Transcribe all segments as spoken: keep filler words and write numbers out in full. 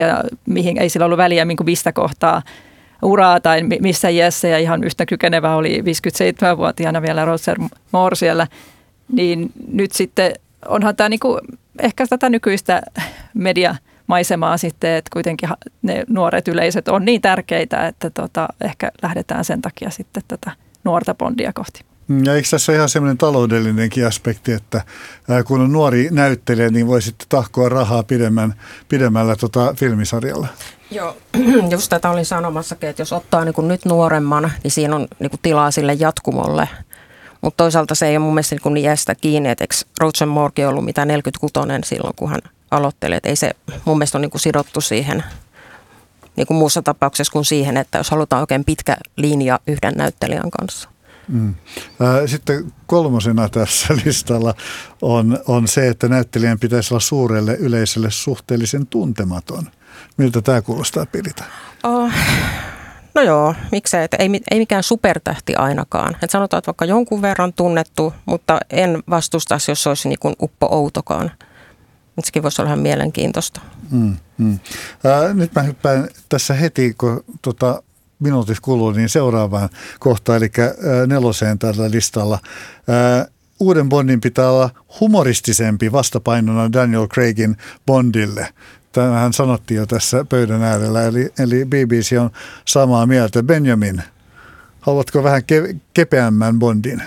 ja mihin ei sillä ollut väliä niin kuin mistä kohtaa uraa tai missä iässä, ja ihan yhtä kykenevä oli viisikymmentäseitsemänvuotiaana vielä Roger Moore siellä, niin nyt sitten onhan tämä niin kuin ehkä tätä nykyistä mediamaisemaa sitten, että kuitenkin ne nuoret yleisöt on niin tärkeitä, että tota, ehkä lähdetään sen takia sitten tätä nuorta Bondia kohti. Ja eikö tässä ole ihan semmoinen taloudellinenkin aspekti, että kun on nuori näyttelijä, niin voi sitten tahkoa rahaa pidemmän, pidemmällä tota filmisarjalla? Joo, just tätä olin sanomassakin, että jos ottaa niin kuin nyt nuoremman, niin siinä on niin kuin tilaa sille jatkumolle. Mutta toisaalta se ei ole mun mielestä niin, niin iästä kiinni, että eikö Roger Moorekin ollut mitään neljäkymmentäkuusi silloin, kun hän aloitteli. Et ei se mun mielestä ole niin kuin sidottu siihen niin kuin muussa tapauksessa kuin siihen, että jos halutaan oikein pitkä linja yhden näyttelijän kanssa. Mm. Sitten kolmosena tässä listalla on, on se, että näyttelijän pitäisi olla suurelle yleisölle suhteellisen tuntematon. Miltä tämä kuulostaa, Pirita? Oh, no joo, miksei, että ei, ei mikään supertähti ainakaan. Et sanotaan, että vaikka jonkun verran tunnettu, mutta en vastustaisi, jos se olisi niin kuin Uppo Outokaan. Sekin voisi olla ihan mielenkiintoista. Mm, mm. Äh, nyt mä hyppään tässä heti, kun tota, minuutit kuluu, niin seuraavaan kohtaan, eli äh, neloseen tällä listalla. Äh, uuden Bondin pitää olla humoristisempi vastapainona Daniel Craigin Bondille. Tämähän sanottiin jo tässä pöydän äärellä, eli, eli B B C on samaa mieltä. Benjamin, haluatko vähän ke- kepeämmän Bondin?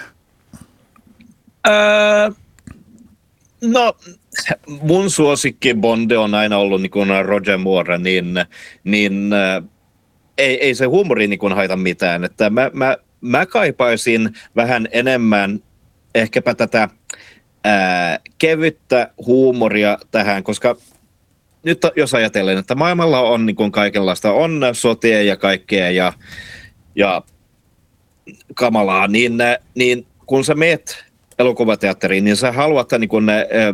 Öö, no, mun suosikki Bondi on aina ollut niin kuin Roger Moore, niin, niin äh, ei, ei se huumori niin kuin haita mitään. Että mä, mä, mä kaipaisin vähän enemmän ehkäpä tätä ää, kevyttä huumoria tähän, koska nyt jos ajatellen, että maailmalla on niin kuin kaikenlaista, on sotia ja kaikkea ja, ja kamalaa, niin, niin kun sä meet elokuvateatteriin, niin sä haluat, niin kuin,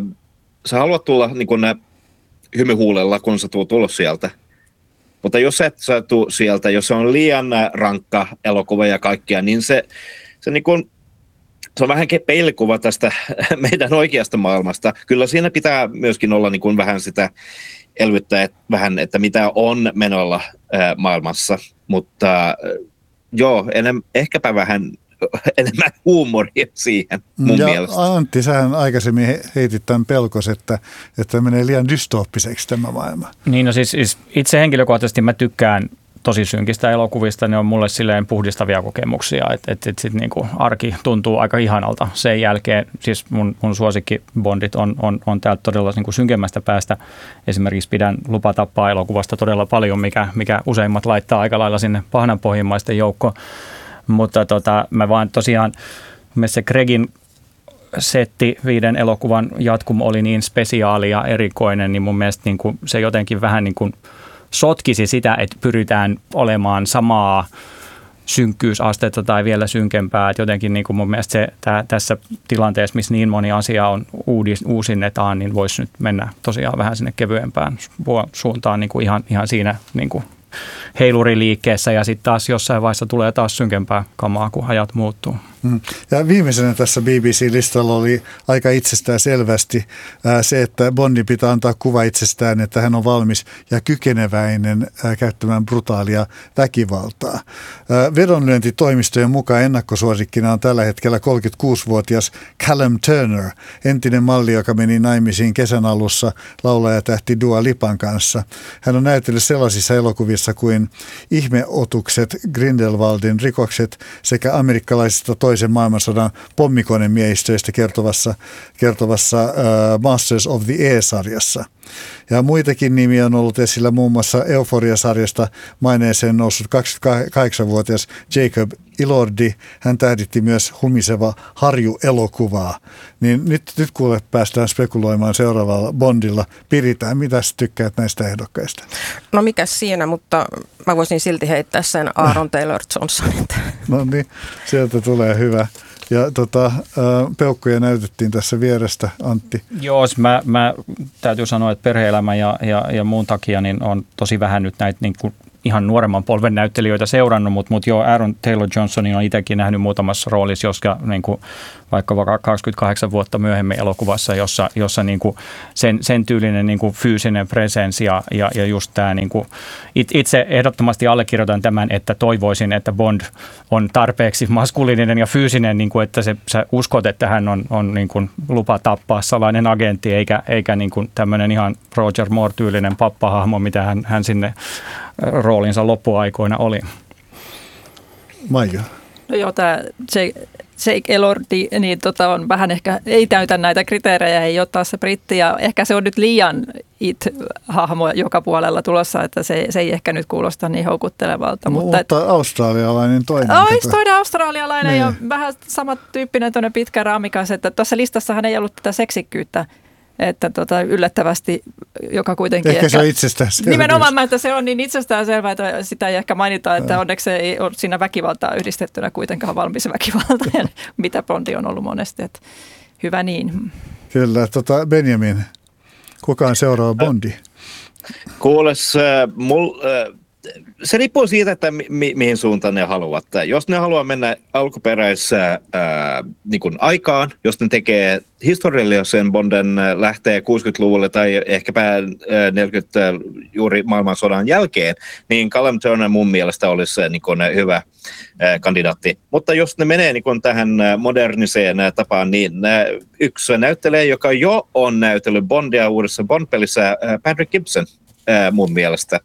sä haluat tulla niin kuin hymyhuulella, kun sä tulet tulos sieltä. Mutta jos et sä tuu sieltä, jos se on liian rankka elokuva ja kaikkea, niin se, se, niin kuin, se on vähän peilikuva tästä meidän oikeasta maailmasta. Kyllä siinä pitää myöskin olla niin kuin vähän sitä elvyttää että vähän, että mitä on menolla ää, maailmassa. Mutta ää, joo, enem, ehkäpä vähän enemmän huumoria siihen mun ja mielestä. Antti, sähän aikaisemmin heitit tämän pelkos, että, että menee liian dystooppiseksi tämä maailma. Niin, no siis, siis itse henkilökohtaisesti mä tykkään tosi synkistä elokuvista, ne on mulle silleen puhdistavia kokemuksia, että et, et sit niinku arki tuntuu aika ihanalta. Sen jälkeen siis mun, mun suosikki Bondit on, on, on täältä todella niinku synkemmästä päästä. Esimerkiksi pidän Lupa tappaa -elokuvasta todella paljon, mikä, mikä useimmat laittaa aika lailla sinne pahnanpohjimmaisten joukkoon. Mutta tota, mä vaan tosiaan, mielestäni se Craigin setti, viiden elokuvan jatkumo oli niin spesiaali ja erikoinen, niin mun mielestä niin kuin se jotenkin vähän niin kuin sotkisi sitä, että pyritään olemaan samaa synkkyysastetta tai vielä synkempää. Että jotenkin niin kuin mun mielestä se, tää, tässä tilanteessa, missä niin moni asia on uudis, uusinnetaan, niin voisi nyt mennä tosiaan vähän sinne kevyempään suuntaan niin kuin ihan, ihan siinä niin kuin heiluriliikkeessä ja sitten taas jossain vaiheessa tulee taas synkempää kamaa, kun ajat muuttuu. Ja viimeisenä tässä B B C-listalla oli aika itsestään selvästi se, että Bondin pitää antaa kuva itsestään, että hän on valmis ja kykeneväinen käyttämään brutaalia väkivaltaa. Vedonlyöntitoimistojen mukaan ennakkosuosikkina on tällä hetkellä kolmekymmentäkuusivuotias Callum Turner, entinen malli, joka meni naimisiin kesän alussa laulajatähti Dua Lipan kanssa. Hän on näytellyt sellaisissa elokuvissa kuin Ihmeotukset, Grindelwaldin rikokset sekä amerikkalaisista toisen maailmansodan pommikonemiehistöistä kertovassa, kertovassa uh, Masters of the Air-sarjassa. Ja muitakin nimiä on ollut esillä, muun muassa Euphoria-sarjasta maineeseen noussut kaksikymmentäkahdeksanvuotias Jacob Elordi. Hän tähditti myös humiseva Harju-elokuvaa. Niin nyt, nyt kuule päästään spekuloimaan seuraavalla Bondilla. Pirita, mitä tykkäät näistä ehdokkaista? No mikäs siinä, mutta mä voisin silti heittää sen Aaron Taylor Johnsonin. No niin, sieltä tulee hyvä. Ja tota, peukkuja näytettiin tässä vierestä, Antti. Joo, mä, mä täytyy sanoa, että perhe-elämän ja, ja, ja muun takia niin on tosi vähän nyt näitä niin kuin ihan nuoremman polven näyttelijöitä seurannut, mutta, mutta joo, Aaron Taylor-Johnsonin on itsekin nähnyt muutamassa roolissa, joska niin kuin, vaikka kaksikymmentäkahdeksan vuotta myöhemmin elokuvassa, jossa, jossa niin kuin sen, sen tyylinen niin kuin fyysinen presenssi ja, ja, ja just tämä, niin kuin, itse ehdottomasti allekirjoitan tämän, että toivoisin, että Bond on tarpeeksi maskuliininen ja fyysinen, niin kuin, että se, sä uskot, että hän on, on niin kuin lupa tappaa salainen agentti, eikä, eikä niin kuin tämmöinen ihan Roger Moore-tyylinen pappahahmo, mitä hän, hän sinne roolinsa loppuaikoina oli. Maija. No joo, tämä Jake Elordi niin tota on vähän ehkä, ei täytä näitä kriteerejä, ei ole taas se britti, ja ehkä se on nyt liian it-hahmo joka puolella tulossa, että se, se ei ehkä nyt kuulosta niin houkuttelevalta. Mutta, mutta et, australialainen toinen. Ois toinen australialainen niin. Ja vähän samantyyppinen tuonne pitkä raamikas, että tuossa listassahan ei ollut tätä seksikkyyttä. Että tota, yllättävästi, joka kuitenkin... Ehkä, ehkä se on itsestäänselvyys. Nimenomaan, että se on niin itsestäänselvää, että sitä ei ehkä mainita, että ja. Onneksi ei ole siinä väkivaltaa yhdistettynä kuitenkaan valmis väkivaltaan, mitä Bondi on ollut monesti. Että hyvä niin. Kyllä. Tota Benjamin, kuka on seuraava Bondi? Kuules, äh, mul, äh, se riippuu siitä, että mi- mihin suuntaan ne haluavat. Jos ne haluaa mennä alkuperäiseen ää, niin kuin aikaan, jos ne tekee historiallisen Bonden, lähtee kuusikymmentäluvulle tai ehkäpä ää, neljäkymmentä juuri maailmansodan jälkeen, niin Callum Turner mun mielestä olisi niin kuin hyvä ää, kandidaatti. Mutta jos ne menee niin kuin tähän moderniseen tapaan, niin ää, yksi näyttelijä, joka jo on näytellyt Bondia uudessa Bond-pelissä, ää, Patrick Gibson ää, mun mielestä.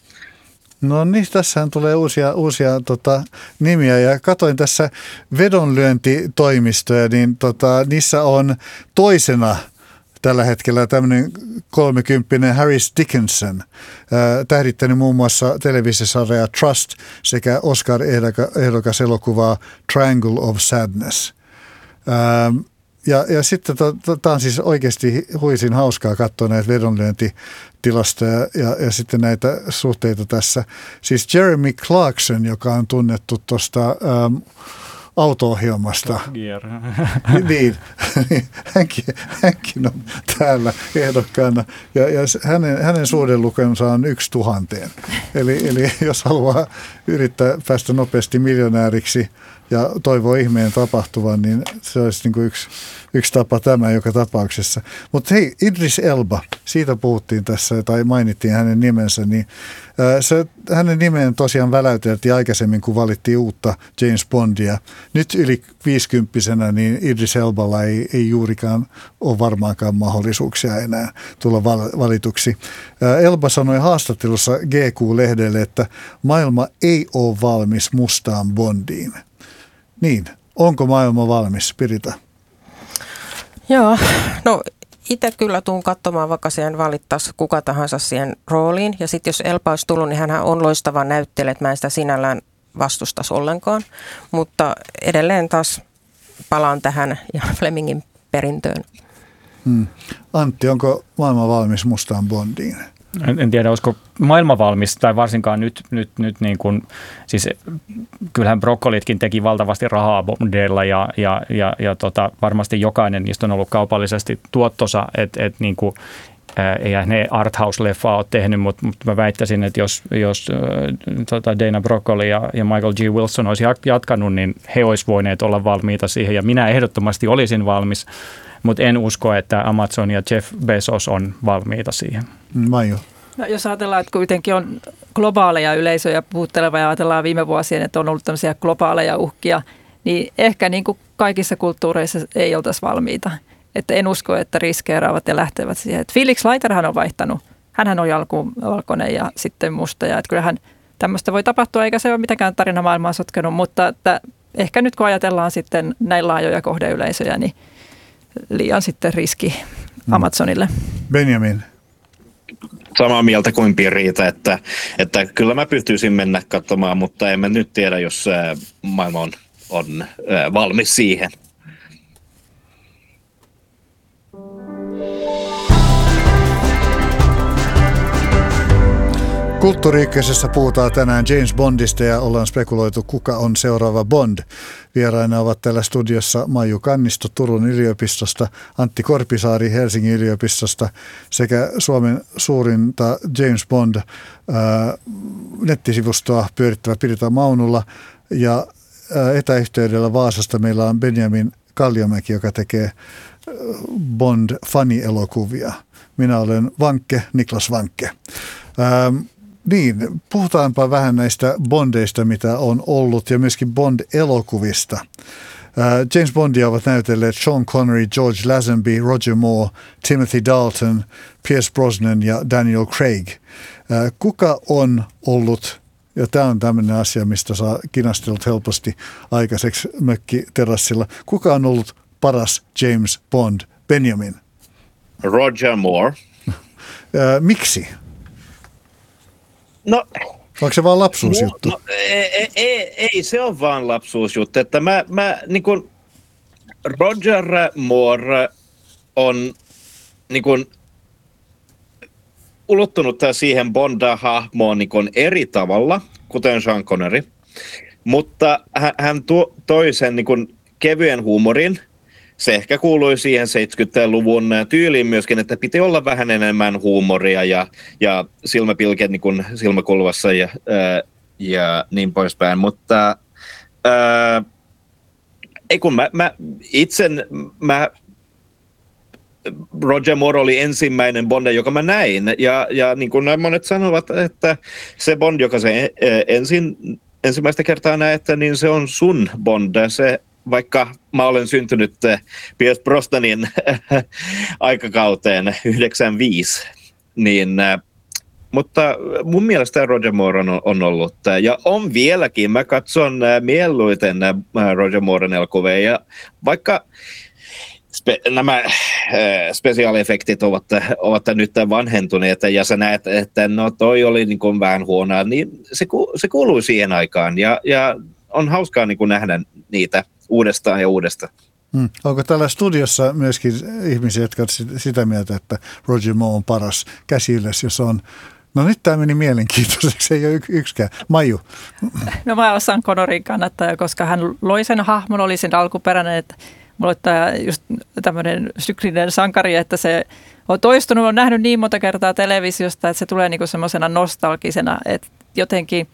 No niin, tässähän tulee uusia, uusia tota, nimiä ja katoin tässä vedonlyöntitoimistoja, niin tota, niissä on toisena tällä hetkellä tämmöinen kolmekymppinen Harris Dickinson, ää, tähdittänyt muun muassa televisiosarjaa Trust sekä Oscar-ehdokas elokuvaa Triangle of Sadness. Ää, Ja, ja sitten tämä to, to, on siis oikeasti huisin hauskaa katsoa näitä vedonlyöntitilastoja ja, ja sitten näitä suhteita tässä. Siis Jeremy Clarkson, joka on tunnettu tuosta ähm, auto-ohjelmasta. niin, hänkin, hänkin on täällä ehdokkaana ja, ja hänen, hänen suhdelukensa on yksi tuhanteen. Eli, eli jos haluaa yrittää päästä nopeasti miljonääriksi ja toivoo ihmeen tapahtuvan, niin se olisi niin kuin yksi, yksi tapa tämä joka tapauksessa. Mutta hei, Idris Elba, siitä puhuttiin tässä tai mainittiin hänen nimensä, niin se, hänen nimeen tosiaan väläyteltiin aikaisemmin, kun valittiin uutta James Bondia. Nyt yli viisikymppisenä niin Idris Elballa ei, ei juurikaan ole varmaankaan mahdollisuuksia enää tulla valituksi. Elba sanoi haastattelussa G Q-lehdelle, että maailma ei ole valmis mustaan Bondiin. Niin, onko maailma valmis, Pirita? Joo, no itse kyllä tuun katsomaan, vaikka siihen valittaisi kuka tahansa siihen rooliin. Ja sitten jos Elba olisi tullut, niin hänhän on loistava näyttelijä, että mä en sitä sinällään vastustaisi ollenkaan. Mutta edelleen taas palaan tähän ja Flemingin perintöön. Hmm. Antti, onko maailma valmis mustaan Bondiin? En, en tiedä, olisiko maailma valmis, tai varsinkaan nyt, nyt, nyt niin kuin, siis kyllähän Broccolitkin teki valtavasti rahaa Bondeilla ja, ja, ja, ja tota, varmasti jokainen niistä on ollut kaupallisesti tuottosa, että et, niin kuin, eihän ne arthouse-leffaa ole tehnyt, mutta, mutta mä väittäisin, että jos, jos äh, tota Dana Broccoli ja, ja Michael G. Wilson olisi jatkanut, niin he olisi voineet olla valmiita siihen, ja minä ehdottomasti olisin valmis. Mutta en usko, että Amazon ja Jeff Bezos on valmiita siihen. Maiju. No, jos ajatellaan, että kuitenkin on globaaleja yleisöjä puhutteleva ja ajatellaan viime vuosien, että on ollut tämmöisiä globaaleja uhkia, niin ehkä niin kuin kaikissa kulttuureissa ei oltaisi valmiita. Että en usko, että riskeeraavat ja lähtevät siihen. Että Felix Leiterhan on vaihtanut. Hänhän oli alkuun valkoinen ja sitten musta. Ja että kyllähän tämmöistä voi tapahtua, eikä se ole mitenkään tarinamaailmaa sotkenut. Mutta että ehkä nyt kun ajatellaan sitten näin laajoja kohdeyleisöjä, niin liian sitten riski Amazonille. Benjamin. Samaa mieltä kuin Pirita, että, että kyllä mä pystyisin mennä katsomaan, mutta en mä nyt tiedä, jos maailma on, on valmis siihen. Kulttuuri Ykkösessä puhutaan tänään James Bondista ja ollaan spekuloitu, kuka on seuraava Bond. Vieraina ovat täällä studiossa Maiju Kannisto Turun yliopistosta, Antti Korpisaari Helsingin yliopistosta sekä Suomen suurinta James Bond ää, nettisivustoa pyörittävä Pirita Maunula. Ja ää, etäyhteydellä Vaasasta meillä on Benjamin Kalliomäki, joka tekee Bond-fani-elokuvia. Minä olen Vankke, Niklas Vankke. Ähm, niin, puhutaanpa vähän näistä Bondeista, mitä on ollut, ja myöskin Bond-elokuvista. Äh, James Bondia ovat näytelleet Sean Connery, George Lazenby, Roger Moore, Timothy Dalton, Pierce Brosnan ja Daniel Craig. Äh, kuka on ollut, ja tämä on tämmöinen asia, mistä saa kinastelut helposti aikaiseksi mökkiterassilla, kuka on ollut paras James Bond? Benjamin? Roger Moore. Ää, miksi? No, onko se vaan lapsuusjuttu? No, ei, ei, ei se ole vaan lapsuusjuttu. Että mä, mä, niin kuin Roger Moore on niin kuin ulottunut siihen Bond-hahmoon niin kuin eri tavalla, kuten Sean Connery. Mutta hän toi sen niin kuin kevyen huumorin. Se ehkä kuului siihen seitsemänkymmentäluvun tyyliin myöskin, että piti olla vähän enemmän huumoria ja, ja silmäpilke niin kuin silmäkulmassa ja, ää, ja niin poispäin. Mutta ää, ei kun mä, mä itse, mä, Roger Moore oli ensimmäinen Bond, joka mä näin. Ja, ja niin kuin monet sanovat, että se Bond, joka se ensin, ensimmäistä kertaa näet, niin se on sun Bond. Se vaikka mä olen syntynyt Pierce Brosnanin aikakauteen yhdeksänkymmentäviisi, niin, mutta mun mielestä Roger Moore on, on ollut, ja on vieläkin, mä katson mieluiten Roger Mooren elokuvia, ja vaikka spe, nämä spesiaaliefektit ovat, ovat nyt vanhentuneet, ja sä näet, että no toi oli niin kuin vähän huonoa, niin se, se kuului siihen aikaan, ja, ja on hauskaa niin kuin nähdä niitä uudestaan ja uudestaan. Hmm. Onko täällä studiossa myöskin ihmisiä, jotka ovat sitä mieltä, että Roger Moore on paras? Käsi ylös, jos on. No nyt tämä meni mielenkiintoiseksi, ei ole yksikään. Maiju. No mä osaan Conneryn kannattaja, koska hän loi sen hahmon, oli sen alkuperäinen, että mulla on tämä just tämmöinen syklinen sankari, että se on toistunut, on nähnyt niin monta kertaa televisiosta, että se tulee niinku semmoisena nostalgisena, että jotenkin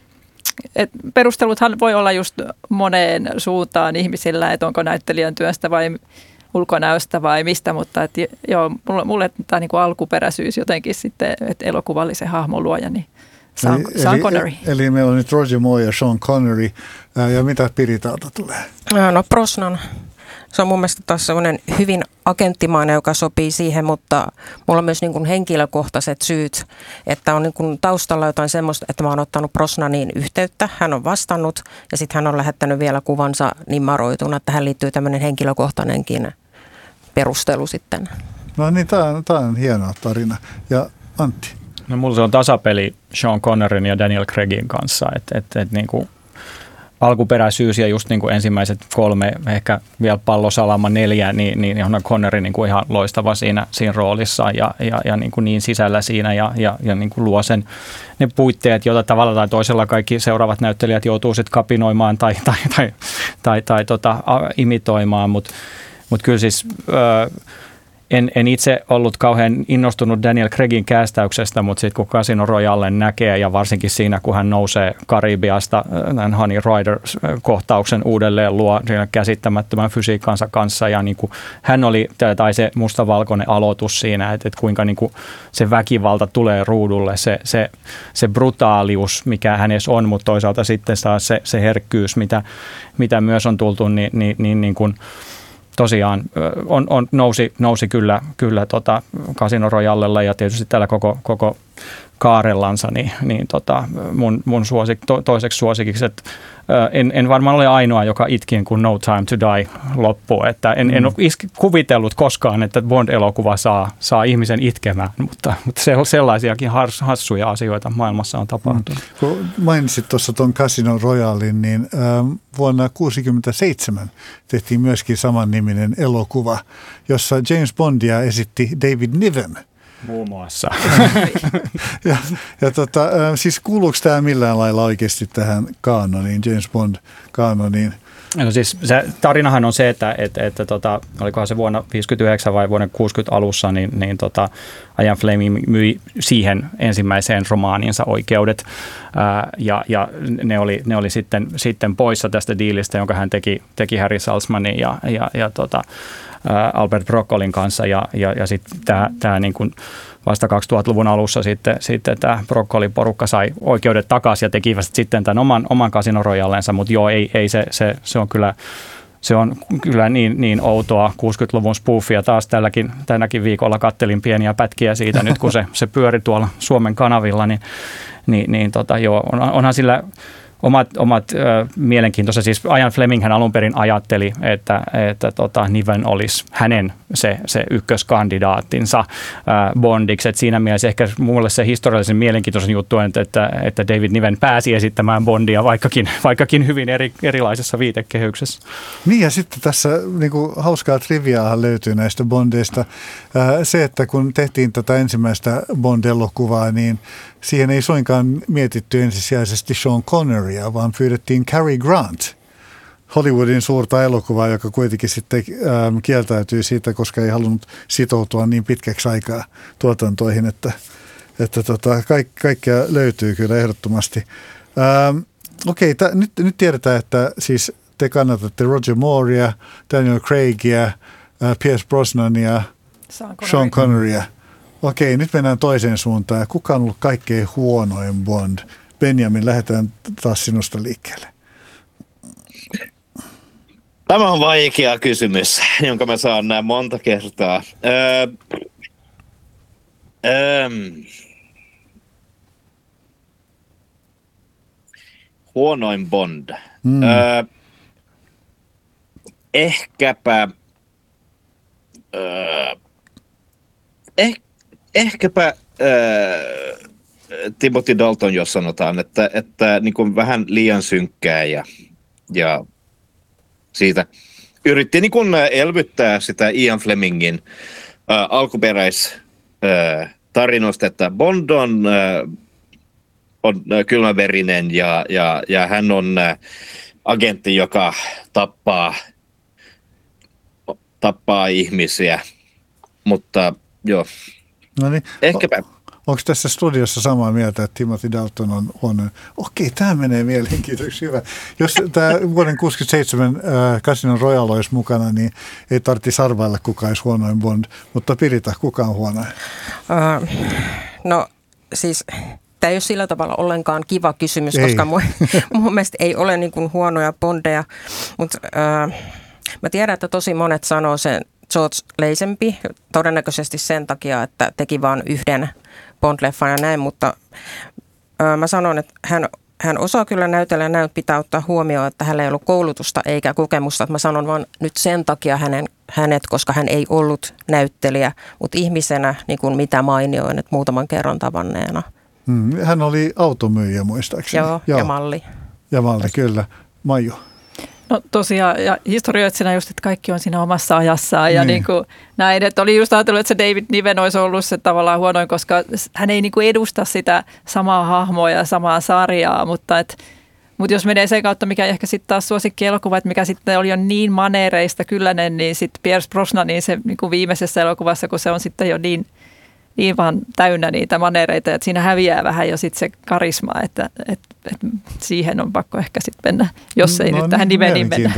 et perusteluthan voi olla just moneen suuntaan ihmisillä, että onko näyttelijän työstä vai ulkonäöstä vai mistä, mutta et joo, mulle, mulle tämä niinku alkuperäisyys jotenkin sitten, että elokuvallisen hahmon luoja, niin Sean, eli, Sean Connery. Eli, eli meillä on nyt Roger Moore ja Sean Connery, ja mitä Piritalta tulee? No Brosnan. Se on mun mielestä taas sellainen hyvin agenttimainen, joka sopii siihen, mutta mulla on myös niin kuin henkilökohtaiset syyt, että on niin kuin taustalla jotain semmoista, että mä oon ottanut Brosnaniin yhteyttä, hän on vastannut ja sitten hän on lähettänyt vielä kuvansa nimaroituna, että tähän liittyy tämmöinen henkilökohtainenkin perustelu sitten. No niin, tämä on, on hieno tarina. Ja Antti? No mulla se on tasapeli Sean Conneryn ja Daniel Craigin kanssa, että et, et niin kuin alkuperäisyys ja just niin kuin ensimmäiset kolme, ehkä vielä Pallosalama neljä, niin, niin on Connery niin kuin ihan loistava siinä, siinä roolissa ja, ja, ja niin, kuin niin sisällä siinä ja, ja, ja niin kuin luo sen, ne puitteet, joita tavalla tai toisella kaikki seuraavat näyttelijät joutuu sitten kapinoimaan tai, tai, tai, tai, tai tota, imitoimaan, mutta mut kyllä siis Öö, En, en itse ollut kauhean innostunut Daniel Craigin kästäyksestä, mutta sitten kun Casino Royale näkee ja varsinkin siinä, kun hän nousee Karibiasta tämän Honey Rider-kohtauksen uudelleen luo käsittämättömän fysiikkansa kanssa ja niin kuin hän oli, tai se mustavalkoinen aloitus siinä, että, että kuinka niin kuin se väkivalta tulee ruudulle, se, se, se brutaalius, mikä hänessä on, mutta toisaalta sitten taas se, se herkkyys, mitä, mitä myös on tultu, niin, niin, niin, niin kuin tosiaan on, on, nousi, nousi kyllä, kyllä tota Casino Royalella ja tietysti tällä koko, koko kaarellansa, niin, niin tota mun, mun suosik, to, toiseksi suosikiksi, että en, en varmaan ole ainoa, joka itkin, kun No Time to Die loppuu. Että en, mm. en ole kuvitellut koskaan, että Bond-elokuva saa, saa ihmisen itkemään, mutta, mutta se, sellaisiakin hassuja asioita maailmassa on tapahtunut. Mm. Kun mainitsit tuossa tuon Casino Royalin, niin ähm, vuonna tuhatyhdeksänsataakuusikymmentäseitsemän tehtiin myöskin samanniminen elokuva, jossa James Bondia esitti David Niven. Muun muassa. ja, ja tota, äh, siis kuuluuko tämä millään lailla oikeasti tähän kaanoniin, James Bond-kaanoniin? No siis se tarinahan on se, että, että, että tota, olikohan se vuonna viisikymmentäyhdeksän vai vuoden kuusikymmentä alussa, niin, niin tota, Ian Fleming myi siihen ensimmäiseen romaaninsa oikeudet ää, ja, ja ne oli, ne oli sitten, sitten poissa tästä diilistä, jonka hän teki, teki Harry Saltzmanin ja, ja, ja tota, ää, Albert Broccolin kanssa ja, ja, ja sitten tämä, tämä niin kuin vasta kaksituhattaluvun alussa sitten, sitten tämä Broccolin porukka sai oikeudet takaisin ja tekivät sitten tämän oman, oman Casino Royalensa, mutta joo, ei, ei se, se, se on kyllä, se on kyllä niin, niin outoa kuusikymmentäluvun spoofia. Taas tälläkin, tänäkin viikolla kattelin pieniä pätkiä siitä nyt, kun se, se pyöri tuolla Suomen kanavilla, niin, niin, niin tota, joo, on, onhan sillä omat, omat ö, mielenkiintoiset. Siis Ian Fleming hän alun perin ajatteli, että, että tota, Niven olisi hänen se, se ykköskandidaattinsa ö, Bondiksi. Et siinä mielessä ehkä mulle se historiallisen mielenkiintoisen juttu on, että, että David Niven pääsi esittämään Bondia, vaikkakin, vaikkakin hyvin eri, erilaisessa viitekehyksessä. Niin ja sitten tässä niin kuin, hauskaa triviaahan löytyy näistä Bondeista. Se, että kun tehtiin tätä ensimmäistä Bond-elokuvaa, niin siihen ei suinkaan mietitty ensisijaisesti Sean Connerya, vaan pyydettiin Cary Grant, Hollywoodin suurta elokuvaa, joka kuitenkin sitten ähm, kieltäytyi siitä, koska ei halunnut sitoutua niin pitkäksi aikaa tuotantoihin, että, että tota, kaik, kaikkea löytyy kyllä ehdottomasti. Ähm, Okei, okay, nyt, nyt tiedetään, että siis te kannatatte Roger Moorea, Daniel Craigia, äh, Pierce Brosnania, Sean, Sean Connerya. Okei, nyt mennään toiseen suuntaan. Kuka on ollut kaikkein huonoin Bond? Benjamin, lähdetään taas sinusta liikkeelle. Tämä on vaikea kysymys, jonka mä saan näin monta kertaa. Öö, öö, huonoin Bond. Mm. Öö, ehkäpä... Öö, eh, ehkäpä... Öö, Timothy Dalton, jos sanotaan, että, että niin kuin vähän liian synkkää ja, ja siitä yritti niin kuin elvyttää sitä Ian Flemingin ä, alkuperäistarinoista, että Bond on, ä, on kylmäverinen ja, ja, ja hän on ä, agentti, joka tappaa, tappaa ihmisiä, mutta joo, no niin. ehkäpä. Onko tässä studiossa samaa mieltä, että Timothy Dalton on huono? Okei, tämä menee mielenkiintoisesti hyvä. Jos tämä vuoden kuusikymmentäseitsemän äh, Casino Royale olisi mukana, niin ei tarvitsisi arvailla, kuka olisi huonoin Bond. Mutta Pirita, kuka on huonoin? Uh, no siis tämä ei ole sillä tavalla ollenkaan kiva kysymys, ei. Koska mun, mun mielestä ei ole niin kuin huonoja Bondeja. Mutta uh, mä tiedän, että tosi monet sanoo sen George Lazenby, todennäköisesti sen takia, että teki vain yhden Bond-leffan ja näin, mutta ö, mä sanon, että hän, hän osaa kyllä näytellä ja näyt pitää ottaa huomioon, että hänellä ei ollut koulutusta eikä kokemusta. Mä sanon vaan nyt sen takia hänen, hänet, koska hän ei ollut näyttelijä, mutta ihmisenä niin kuin mitä mainioin, että muutaman kerran tavanneena. Hmm, hän oli automyyjä muistaakseni. Joo, Joo. ja malli. Ja malli, kyllä. Maiju. No tosiaan, ja historioitsijana just, että kaikki on siinä omassa ajassaan ja niin. Niin kuin näin, että oli just ajatellut, että se David Niven olisi ollut se tavallaan huonoin, koska hän ei niin kuin edusta sitä samaa hahmoa ja samaa sarjaa, mutta, et, mutta jos menee sen kautta, mikä ehkä sitten taas suosikkielokuva, että mikä sitten oli jo niin maneereista kylläinen, niin sitten Pierce Brosnan, niin se niin kuin viimeisessä elokuvassa, kun se on sitten jo niin, niin vaan täynnä niitä maneereita, että siinä häviää vähän jo sitten se karisma, että, että, että siihen on pakko ehkä sitten mennä, jos ei no, nyt tähän nimeniin mennä.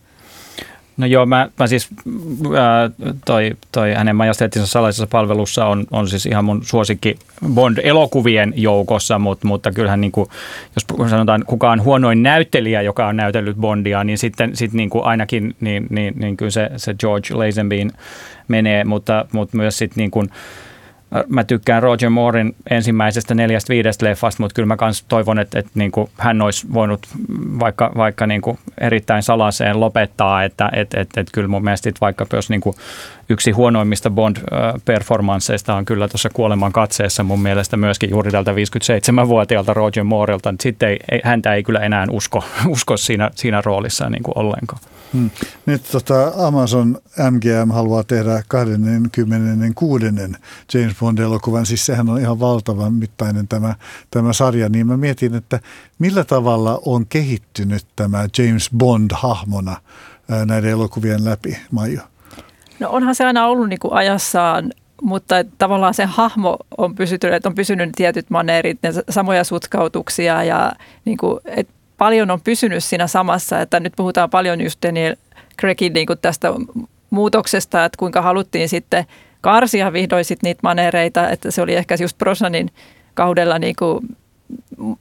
No joo, mä, mä siis ää, toi, toi hänen majesteettinsa salaisessa palvelussa on, on siis ihan mun suosikki Bond-elokuvien joukossa, mutta, mutta kyllähän niin kuin, jos sanotaan kukaan huonoin näyttelijä, joka on näytellyt Bondia, niin sitten sit niin kuin ainakin niin, niin, niin kyllä se, se George Lazenbyin menee, mutta, mutta myös sitten niin kuin mä tykkään Roger Mooren ensimmäisestä neljästä viidestä leffasta, mutta kyllä mä kans toivon, että, että niin kuin hän olisi voinut vaikka, vaikka niin kuin erittäin salaseen lopettaa, että että että, että kyllä mun mielestä vaikka jos niin kuin yksi huonoimmista Bond-performansseista on kyllä tuossa Kuoleman katseessa mun mielestä myöskin juuri tältä viisikymmentäseitsemänvuotiaalta Roger Moorelta, niin sitten ei, ei, häntä ei kyllä enää usko, usko siinä, siinä roolissa niin kuin ollenkaan. Hmm. Nyt tota Amazon M G M haluaa tehdä kaksikymmentäkuusi James Bond-elokuvan, siis sehän on ihan valtavan mittainen tämä, tämä sarja, niin mä mietin, että millä tavalla on kehittynyt tämä James Bond-hahmona ää, näiden elokuvien läpi, Maiju? No onhan se aina ollut niin kuin ajassaan, mutta tavallaan se hahmo on pysynyt, että on pysynyt tietyt maneerit, ne samoja sutkautuksia ja niin kuin, että paljon on pysynyt siinä samassa, että nyt puhutaan paljon just Daniel Craigin niin kuin tästä muutoksesta, että kuinka haluttiin sitten karsia vihdoin sit niitä maneereita, että se oli ehkä just Brosnanin kaudella niin kuin